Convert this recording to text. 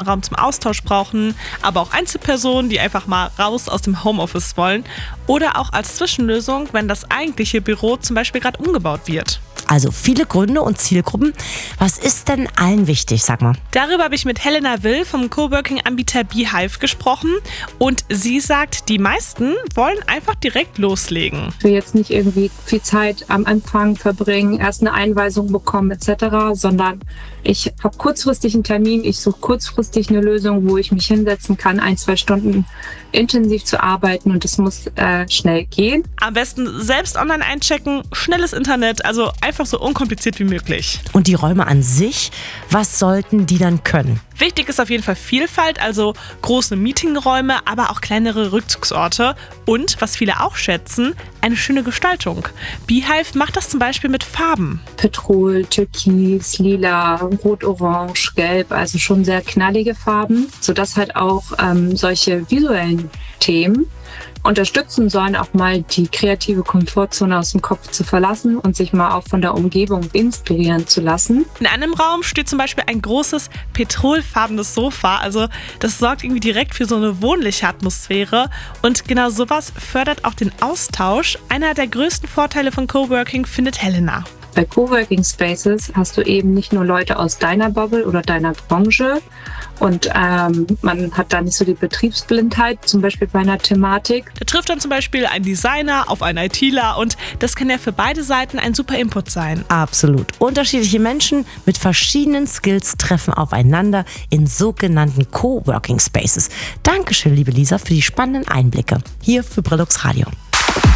Raum zum Austausch brauchen, aber auch Einzelpersonen, die einfach mal raus aus dem Homeoffice wollen oder auch als Zwischenlösung, wenn das eigentliche Büro zum Beispiel gerade umgebaut wird. Also viele Gründe und Zielgruppen. Was ist denn allen wichtig, sag mal? Darüber habe ich mit Helena Will vom Coworking-Anbieter Beehive gesprochen und sie sagt, die meisten wollen einfach direkt loslegen. Ich will jetzt nicht irgendwie viel Zeit am Anfang verbringen, erst eine Einweisung bekommen etc., sondern ich habe kurzfristig einen Termin, ich suche kurzfristig eine Lösung, wo ich mich hinsetzen kann, 1-2 Stunden intensiv zu arbeiten und es muss schnell gehen. Am besten selbst online einchecken, schnelles Internet, also einfach so unkompliziert wie möglich. Und die Räume an sich, was sollten die dann können? Wichtig ist auf jeden Fall Vielfalt, also große Meetingräume, aber auch kleinere Rückzugsorte und, was viele auch schätzen, eine schöne Gestaltung. Beehive macht das zum Beispiel mit Farben. Petrol, Türkis, Lila, Rot, Orange, Gelb, also schon sehr knallige Farben, sodass halt auch solche visuellen Themen unterstützen sollen, auch mal die kreative Komfortzone aus dem Kopf zu verlassen und sich mal auch von der Umgebung inspirieren zu lassen. In einem Raum steht zum Beispiel ein großes petrolfarbenes Sofa, also das sorgt irgendwie direkt für so eine wohnliche Atmosphäre und genau sowas fördert auch den Austausch. Einer der größten Vorteile von Coworking findet Helena. Bei Coworking Spaces hast du eben nicht nur Leute aus deiner Bubble oder deiner Branche und man hat da nicht so die Betriebsblindheit, zum Beispiel bei einer Thematik. Da trifft dann zum Beispiel ein Designer auf einen ITler und das kann ja für beide Seiten ein super Input sein. Absolut. Unterschiedliche Menschen mit verschiedenen Skills treffen aufeinander in sogenannten Coworking Spaces. Dankeschön, liebe Lisa, für die spannenden Einblicke hier für Brillux Radio.